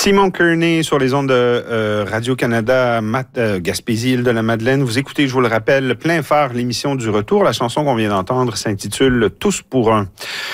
Simon Kearney sur les ondes de Radio-Canada, Gaspésie-Île-de-la-Madeleine. Vous écoutez, je vous le rappelle, plein phare, l'émission du retour. La chanson qu'on vient d'entendre s'intitule « Tous pour un ».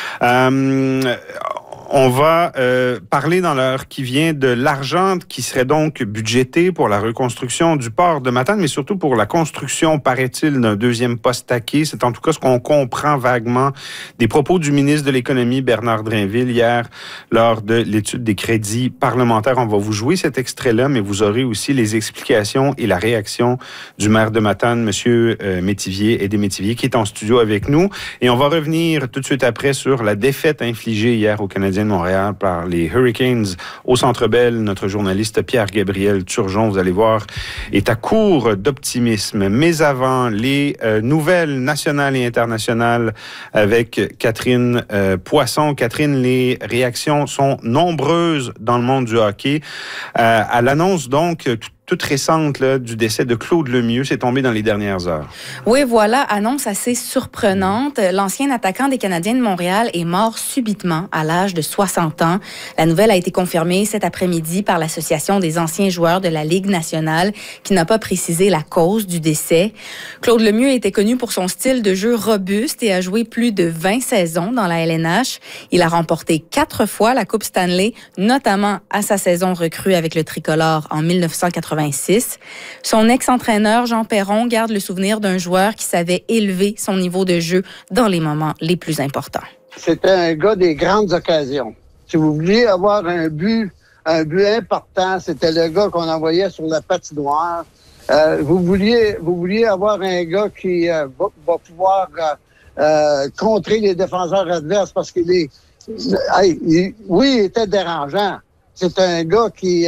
On va parler dans l'heure qui vient de l'argent qui serait donc budgété pour la reconstruction du port de Matane, mais surtout pour la construction, paraît-il, d'un deuxième poste taquet. C'est en tout cas ce qu'on comprend vaguement des propos du ministre de l'Économie, Bernard Drinville, hier, lors de l'étude des crédits parlementaires. On va vous jouer cet extrait-là, mais vous aurez aussi les explications et la réaction du maire de Matane, M. Métivier, Aidé Métivier, qui est en studio avec nous. Et on va revenir tout de suite après sur la défaite infligée hier aux Canadiens de Montréal par les Hurricanes au Centre Bell. Notre journaliste Pierre-Gabriel Turgeon, vous allez voir, est à court d'optimisme. Mais avant, les nouvelles nationales et internationales avec Catherine Poisson. Catherine, les réactions sont nombreuses dans le monde du hockey. À l'annonce, donc, toute récente là, du décès de Claude Lemieux, c'est tombé dans les dernières heures. Oui, voilà, annonce assez surprenante. L'ancien attaquant des Canadiens de Montréal est mort subitement à l'âge de 60 ans. La nouvelle a été confirmée cet après-midi par l'Association des anciens joueurs de la Ligue nationale qui n'a pas précisé la cause du décès. Claude Lemieux était connu pour son style de jeu robuste et a joué plus de 20 saisons dans la LNH. Il a remporté 4 fois la Coupe Stanley, notamment à sa saison recrue avec le tricolore en 1986. Son ex-entraîneur, Jean Perron, garde le souvenir d'un joueur qui savait élever son niveau de jeu dans les moments les plus importants. C'était un gars des grandes occasions. Si vous vouliez avoir un but important, c'était le gars qu'on envoyait sur la patinoire. Vous vouliez avoir un gars qui va pouvoir contrer les défenseurs adverses parce qu'il est... il était dérangeant. C'est un gars qui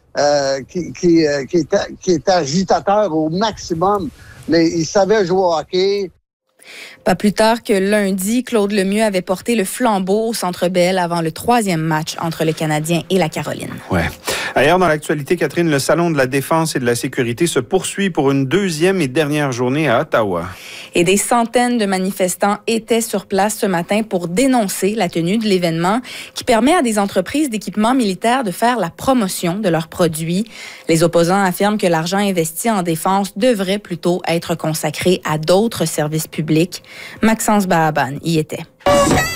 est agitateur au maximum, mais il savait jouer au hockey. Pas plus tard que lundi, Claude Lemieux avait porté le flambeau au Centre Bell avant le 3e match entre le Canadien et la Caroline. Ouais. Ailleurs dans l'actualité, Catherine, le Salon de la défense et de la sécurité se poursuit pour une 2e et dernière journée à Ottawa. Et des centaines de manifestants étaient sur place ce matin pour dénoncer la tenue de l'événement qui permet à des entreprises d'équipements militaires de faire la promotion de leurs produits. Les opposants affirment que l'argent investi en défense devrait plutôt être consacré à d'autres services publics. Maxence Bahaban y était.